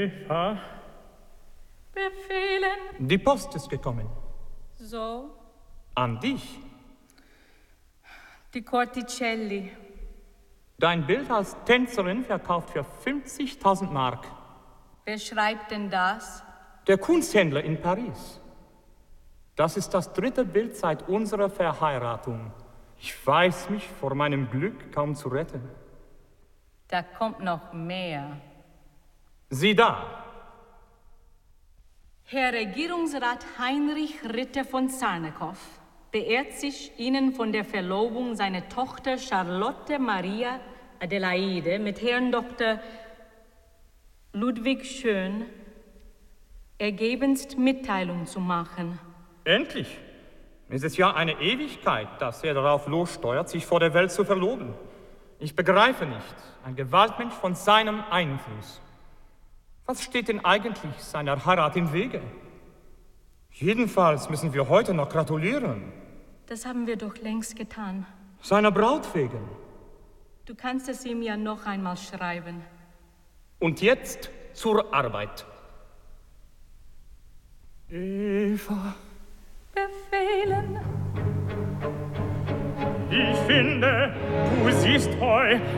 Eva? Befehlen. Die Post ist gekommen. So. An dich. Die Corticelli. Dein Bild als Tänzerin verkauft für 50.000 Mark. Wer schreibt denn das? Der Kunsthändler in Paris. Das ist das 3. Bild seit unserer Verheiratung. Ich weiß mich vor meinem Glück kaum zu retten. Da kommt noch mehr. Sieh da. Herr Regierungsrat Heinrich Ritter von Sarnekow beehrt sich Ihnen von der Verlobung seiner Tochter Charlotte Maria Adelaide mit Herrn Dr. Ludwig Schön ergebenst Mitteilung zu machen. Endlich. Es ist ja eine Ewigkeit, dass er darauf lossteuert, sich vor der Welt zu verloben. Ich begreife nicht, ein Gewaltmensch von seinem Einfluss. Was steht denn eigentlich seiner Heirat im Wege? Jedenfalls müssen wir heute noch gratulieren. Das haben wir doch längst getan. Seiner Braut wegen. Du kannst es ihm ja noch einmal schreiben. Und jetzt zur Arbeit. Eva. Befehlen. Ich finde, du siehst heu